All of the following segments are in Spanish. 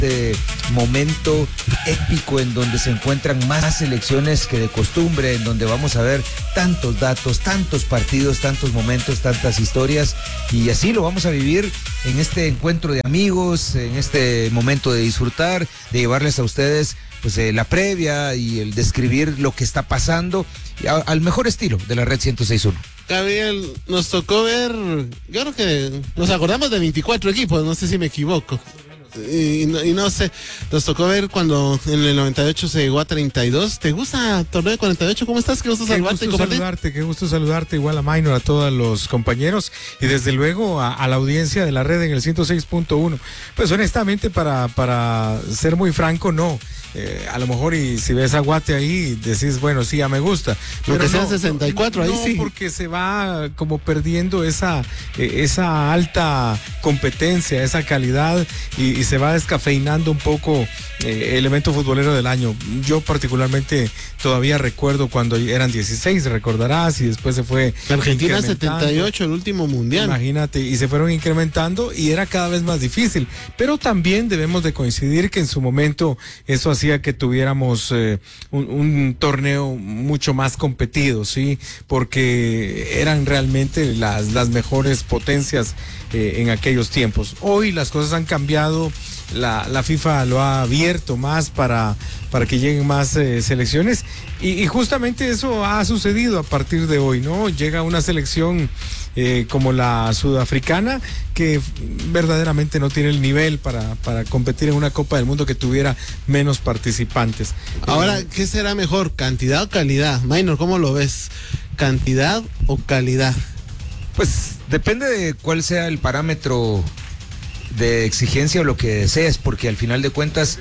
este momento épico en donde se encuentran más selecciones que de costumbre, en donde vamos a ver tantos datos, tantos partidos, tantos momentos, tantas historias, y así lo vamos a vivir en este encuentro de amigos, en este momento de disfrutar, de llevarles a ustedes pues la previa y el describir lo que está pasando al mejor estilo de la Red 106.1. Gabriel, nos tocó ver, yo creo que nos acordamos de 24 equipos, no sé si me equivoco. Y no sé, nos tocó ver cuando en el 98 se llegó a 32. ¿Te gusta torneo de 48? ¿Cómo estás? Qué gusto saludarte. Qué gusto saludarte, igual a Minor, a todos los compañeros y desde luego a la audiencia de la red en el 106.1. Pues honestamente, para ser muy franco, no. A lo mejor, y si ves a Guate ahí, decís, bueno, sí, ya me gusta. Pero que sean 64, ahí sí. Porque se va como perdiendo esa alta competencia, esa calidad, y se va descafeinando un poco el evento futbolero del año. Yo particularmente todavía recuerdo cuando eran 16, recordarás, y después se fue Argentina 78, el último mundial. Imagínate, y se fueron incrementando y era cada vez más difícil. Pero también debemos de coincidir que en su momento eso hacía que tuviéramos un torneo mucho más competido, ¿sí? Porque eran realmente las mejores potencias en aquellos tiempos. Hoy las cosas han cambiado. La FIFA lo ha abierto más para que lleguen más selecciones y justamente eso ha sucedido a partir de hoy, ¿no? Llega una selección como la sudafricana que verdaderamente no tiene el nivel para competir en una Copa del Mundo que tuviera menos participantes. Ahora, ¿qué será mejor, cantidad o calidad? Minor, ¿cómo lo ves? ¿Cantidad o calidad? Pues depende de cuál sea el parámetro de exigencia o lo que desees, porque al final de cuentas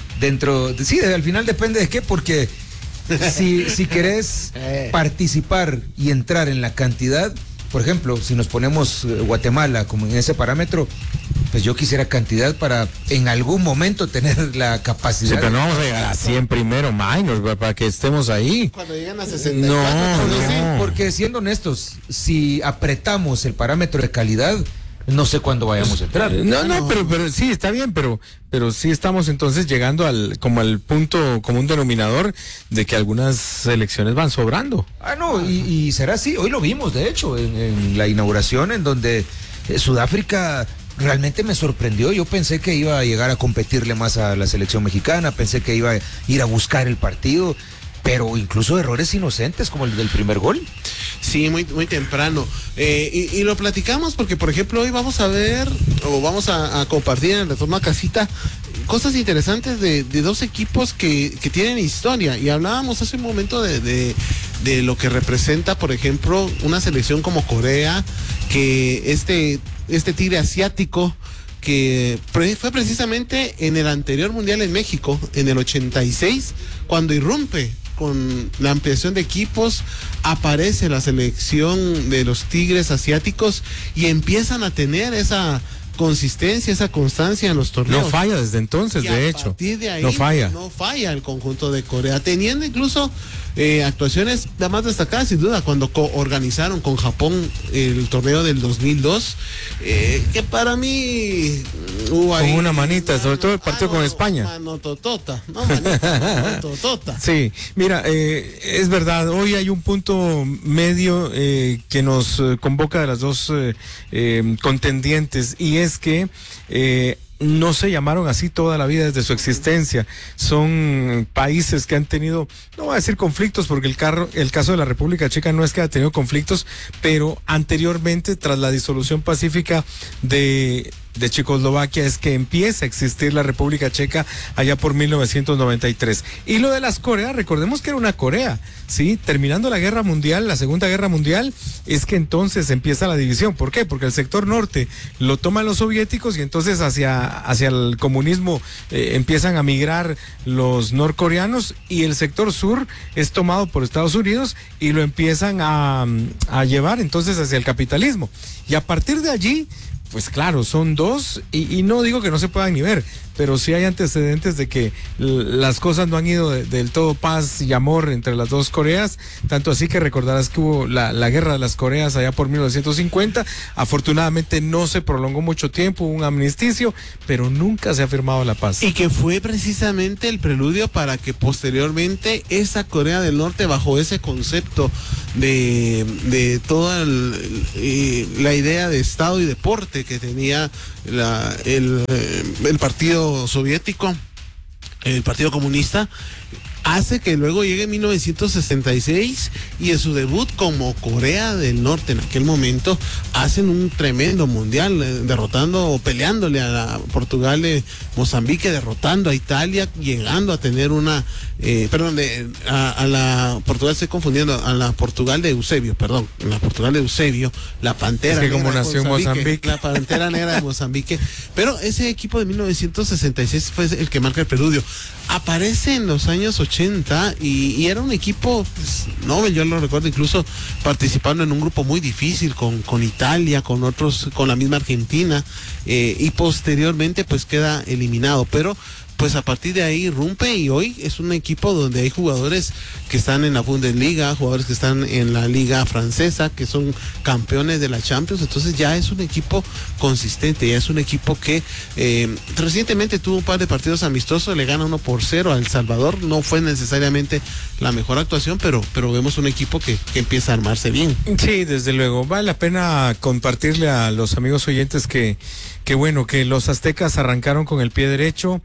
al final depende de qué, porque si querés participar y entrar en la cantidad, por ejemplo, si nos ponemos Guatemala como en ese parámetro, pues yo quisiera cantidad para en algún momento tener la capacidad. Sí, pero no vamos a llegar a 100 primero, Minor, para que estemos ahí. Cuando llegan a 64. No. Sí, porque siendo honestos, si apretamos el parámetro de calidad, no sé cuándo vayamos a entrar. Pero sí, está bien, pero sí estamos entonces llegando al punto común denominador de que algunas selecciones van sobrando. Y será así. Hoy lo vimos, de hecho, en la inauguración, en donde Sudáfrica realmente me sorprendió. Yo pensé que iba a llegar a competirle más a la selección mexicana, pensé que iba a ir a buscar el partido, pero incluso errores inocentes como el del primer gol. Sí, muy temprano. Y lo platicamos porque, por ejemplo, hoy vamos a ver, o vamos a compartir en Reforma Casita, cosas interesantes de dos equipos que tienen historia. Y hablábamos hace un momento de lo que representa, por ejemplo, una selección como Corea, que este tigre asiático, que fue precisamente en el anterior mundial en México, en el 86, cuando irrumpe con la ampliación de equipos, aparece la selección de los tigres asiáticos y empiezan a tener esa consistencia, esa constancia en los torneos. No falla desde entonces, de hecho. A partir de ahí no falla el conjunto de Corea, teniendo incluso actuaciones la más destacadas sin duda cuando organizaron con Japón el torneo del 2002, que para mí hubo ahí una manita, sobre todo el partido con España. Manototota. Sí, mira, es verdad, hoy hay un punto medio que nos convoca de las dos contendientes, y es que no se llamaron así toda la vida desde su existencia. Son países que han tenido, no voy a decir conflictos, porque el caso de la República Checa no es que haya tenido conflictos, pero anteriormente, tras la disolución pacífica de Checoslovaquia, es que empieza a existir la República Checa allá por 1993. Y lo de las Coreas, recordemos que era una Corea, ¿sí? Terminando la Guerra Mundial, la Segunda Guerra Mundial, es que entonces empieza la división. ¿Por qué? Porque el sector norte lo toman los soviéticos y entonces hacia el comunismo empiezan a migrar los norcoreanos, y el sector sur es tomado por Estados Unidos y lo empiezan a llevar entonces hacia el capitalismo. Y a partir de allí, pues claro, son dos, y no digo que no se puedan ni ver, pero sí hay antecedentes de que las cosas no han ido del todo paz y amor entre las dos Coreas, tanto así que recordarás que hubo la guerra de las Coreas allá por 1950, afortunadamente no se prolongó mucho tiempo, hubo un amnisticio, pero nunca se ha firmado la paz. Y que fue precisamente el preludio para que posteriormente esa Corea del Norte, bajo ese concepto de toda la idea de Estado y deporte que tenía el partido soviético, el partido comunista, hace que luego llegue en 1966 y en su debut como Corea del Norte en aquel momento hacen un tremendo mundial, derrotando o peleándole a la Portugal de Mozambique, derrotando a Italia, llegando a tener a la Portugal, estoy confundiendo, a la Portugal de Eusebio, la Pantera es que Negra como nació en Mozambique, la Pantera Negra de Mozambique, pero ese equipo de 1966 fue el que marca el preludio. Aparece en los años 80 y era un equipo, pues, no, yo lo recuerdo incluso participando en un grupo muy difícil con Italia, con otros, con la misma Argentina, y posteriormente pues queda eliminado, pero pues a partir de ahí irrumpe y hoy es un equipo donde hay jugadores que están en la Bundesliga, jugadores que están en la Liga Francesa, que son campeones de la Champions, entonces ya es un equipo consistente, ya es un equipo que recientemente tuvo un par de partidos amistosos, le gana 1-0 a El Salvador, no fue necesariamente la mejor actuación, pero vemos un equipo que empieza a armarse bien. Sí, desde luego, vale la pena compartirle a los amigos oyentes que bueno, que los aztecas arrancaron con el pie derecho.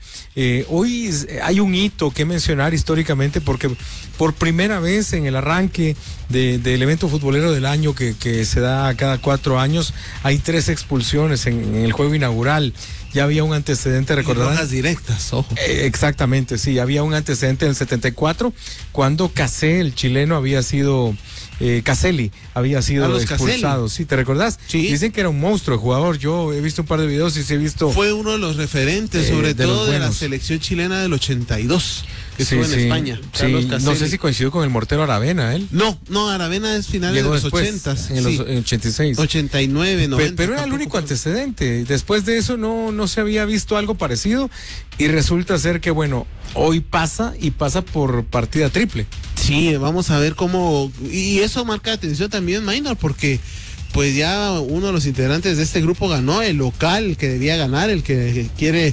Hoy hay un hito que mencionar históricamente porque por primera vez en el arranque del evento futbolero del año que se da cada 4 años, hay 3 expulsiones en el juego inaugural. Ya había un antecedente, recordarán. Rojas directas, ojo. Exactamente, sí, había un antecedente en el 74, cuando Casé, el chileno, había sido... Caselli había sido expulsado, ¿sí? ¿Te recordás? Sí. Dicen que era un monstruo de jugador. Yo he visto un par de videos y sí he visto. Fue uno de los referentes, sobre todo de la selección chilena del 82, que estuvo en España. Sí, no sé si coincidió con el mortero Aravena, él. No, Aravena es finales de los 80. En los 86. 89, 90. Pero era el único antecedente. Después de eso no se había visto algo parecido y resulta ser que, bueno, hoy pasa por partida triple. Sí, vamos a ver cómo, y eso marca atención también, Maynor, porque pues ya uno de los integrantes de este grupo ganó, el local que debía ganar, el que quiere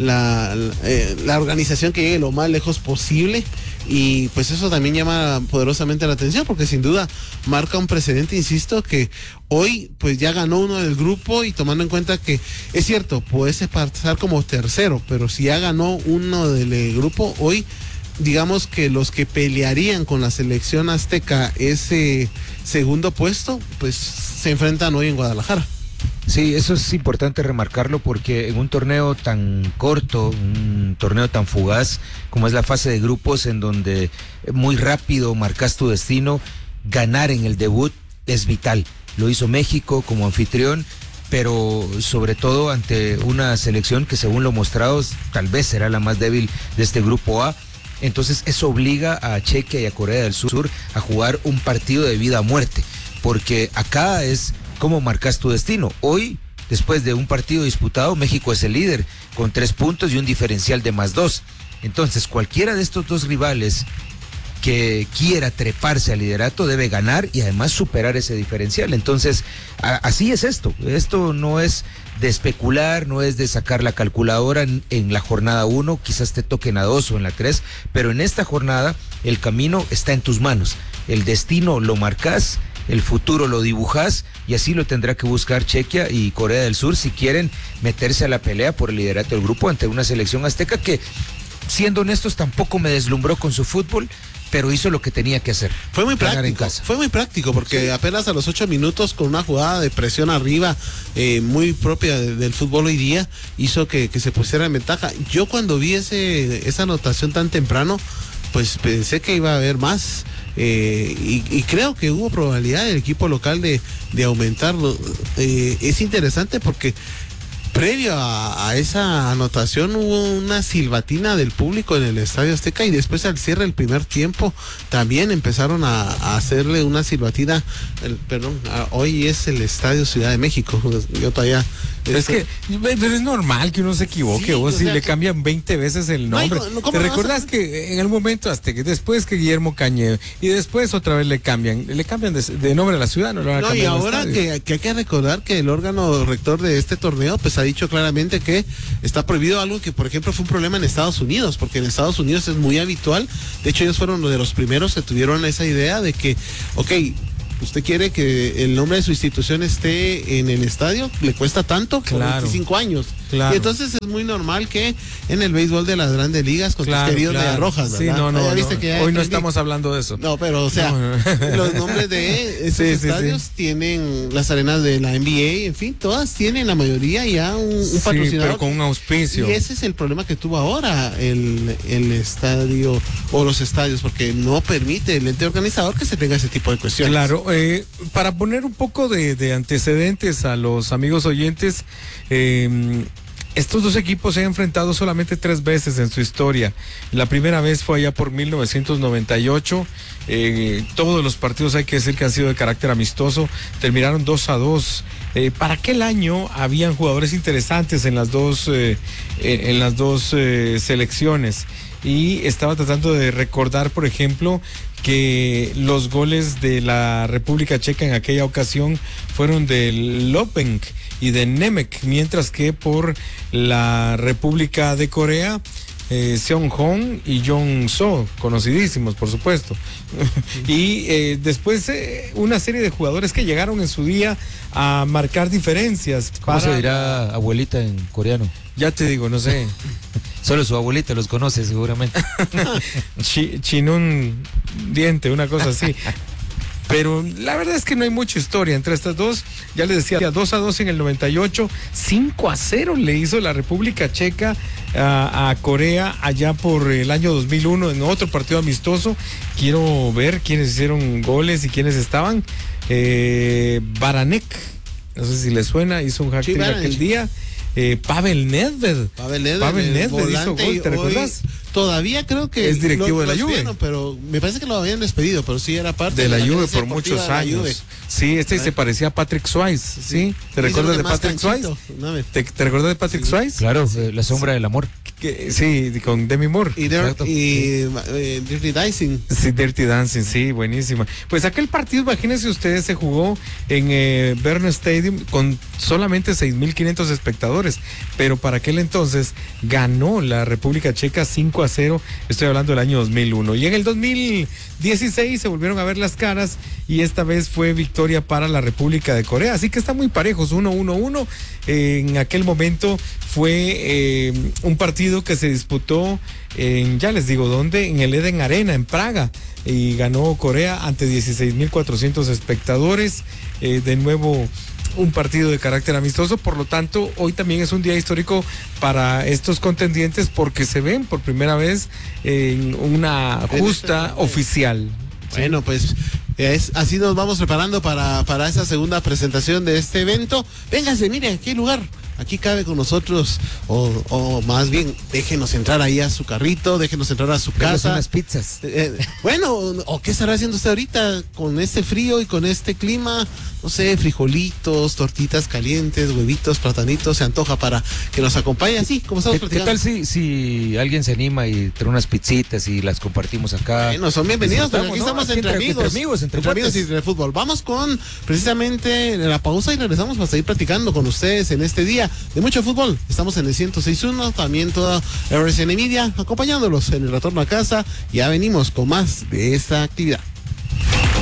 la organización que llegue lo más lejos posible, y pues eso también llama poderosamente la atención porque sin duda marca un precedente, insisto, que hoy pues ya ganó uno del grupo, y tomando en cuenta que es cierto, puede pasar como tercero, pero si ya ganó uno del grupo, hoy digamos que los que pelearían con la selección azteca ese segundo puesto, pues se enfrentan hoy en Guadalajara. Sí, eso es importante remarcarlo porque en un torneo tan corto, un torneo tan fugaz como es la fase de grupos, en donde muy rápido marcas tu destino, ganar en el debut es vital. Lo hizo México como anfitrión, pero sobre todo ante una selección que, según lo mostrado, tal vez será la más débil de este grupo A. Entonces eso obliga a Chequia y a Corea del Sur a jugar un partido de vida a muerte, porque acá es cómo marcas tu destino. Hoy, después de un partido disputado, México es el líder con 3 puntos y un diferencial de +2. Entonces cualquiera de estos dos rivales que quiera treparse al liderato debe ganar y además superar ese diferencial. Entonces así es esto no es de especular, no es de sacar la calculadora en la jornada 1, quizás te toquen a 2 o en la 3, pero en esta jornada el camino está en tus manos, el destino lo marcas, el futuro lo dibujás, y así lo tendrá que buscar Chequia y Corea del Sur si quieren meterse a la pelea por el liderato del grupo ante una selección azteca que, siendo honestos, tampoco me deslumbró con su fútbol, pero hizo lo que tenía que hacer. Fue muy práctico porque sí, apenas a los 8 minutos, con una jugada de presión arriba muy propia del fútbol hoy día, hizo que se pusiera en ventaja. Yo cuando vi esa anotación tan temprano, pues pensé que iba a haber más, y creo que hubo probabilidad del equipo local de aumentarlo. Es interesante porque previo a esa anotación hubo una silbatina del público en el Estadio Azteca y después al cierre del primer tiempo también empezaron a hacerle una silbatina, hoy es el Estadio Ciudad de México, yo todavía... Pero es normal que uno se equivoque, Sí, vos, si sea, le cambian 20 veces el nombre. ¿Te recordás que en el momento después que Guillermo Cañedo y después otra vez le cambian de nombre a la ciudad? No, y ahora que hay que recordar que el órgano rector de este torneo pues ha dicho claramente que está prohibido algo que por ejemplo fue un problema en Estados Unidos, porque en Estados Unidos es muy habitual, de hecho ellos fueron de los primeros que tuvieron esa idea de que, usted quiere que el nombre de su institución esté en el estadio, le cuesta tanto, por 25 años. Claro. Y entonces es muy normal que en el béisbol de las grandes ligas con tus queridos Medias Rojas, ¿verdad? Sí, no. Hoy no estamos hablando de eso. No, pero o sea, los nombres de esos estadios tienen las arenas de la NBA, en fin, todas tienen la mayoría ya un patrocinador. Pero con un auspicio. Y ese es el problema que tuvo ahora el estadio o los estadios, porque no permite el ente organizador que se tenga ese tipo de cuestiones. Claro, para poner un poco de antecedentes a los amigos oyentes, estos dos equipos se han enfrentado solamente 3 veces en su historia. La primera vez fue allá por 1998. Todos los partidos hay que decir que han sido de carácter amistoso. Terminaron 2-2. Para aquel año habían jugadores interesantes en las dos selecciones. Y estaba tratando de recordar, por ejemplo, que los goles de la República Checa en aquella ocasión fueron de Lopenk y de Nemec, mientras que por la República de Corea, Seong Hong y Jong So, conocidísimos por supuesto. Y después una serie de jugadores que llegaron en su día a marcar diferencias. ¿Cómo se dirá abuelita en coreano? Ya te digo, no sé. Solo su abuelita los conoce seguramente. Chinún diente, una cosa así. Pero la verdad es que no hay mucha historia entre estas dos. Ya les decía, 2-2 en el 98, 5-0 le hizo la República Checa a Corea allá por el año 2001 en otro partido amistoso. Quiero ver quiénes hicieron goles y quiénes estaban. Baranek, no sé si les suena, hizo un hat-trick aquel día. Pavel Nedved hizo gol, ¿te recuerdas? Todavía creo que es directivo de la Juve, pero me parece que lo habían despedido, pero sí era parte de la Juve por muchos años. Sí, se parecía a Patrick Swayze, ¿sí? ¿Te recuerdas de Patrick Swayze? ¿Te recuerdas de Patrick Swayze? Claro, La sombra del amor. Sí, con Demi Moore. Y Dirty Dancing. Sí, Dirty Dancing, sí, buenísima. Pues aquel partido, imagínense ustedes, se jugó en Bern Stadium con solamente 6,500 espectadores, pero para aquel entonces ganó la República Checa 5-0, estoy hablando del año 2001. Y en el 2016 se volvieron a ver las caras y esta vez fue victoria para la República de Corea, así que están muy parejos, 1-1-1. En aquel momento fue un partido que se disputó ya les digo dónde, en el Eden Arena en Praga, y ganó Corea ante 16,400 espectadores. De nuevo un partido de carácter amistoso, por lo tanto hoy también es un día histórico para estos contendientes porque se ven por primera vez en una justa oficial. Bueno, pues así nos vamos preparando para esa segunda presentación de este evento. Véngase, mire, aquí hay lugar. Aquí cabe con nosotros, o más bien, déjenos entrar ahí a su carrito, déjenos entrar a su casa. Unas pizzas. Bueno, ¿o qué estará haciendo usted ahorita con este frío y con este clima? No sé, frijolitos, tortitas calientes, huevitos, platanitos, se antoja para que nos acompañe así, como estamos platicando. ¿Qué tal si alguien se anima y trae unas pizzitas y las compartimos acá? Bueno, son bienvenidos, pero aquí estamos entre amigos. Entre amigos y entre fútbol. Vamos con precisamente la pausa y regresamos para seguir platicando con ustedes en este día de mucho fútbol. Estamos en el 106.1, también toda RCN Media, acompañándolos en el retorno a casa. Ya venimos con más de esta actividad.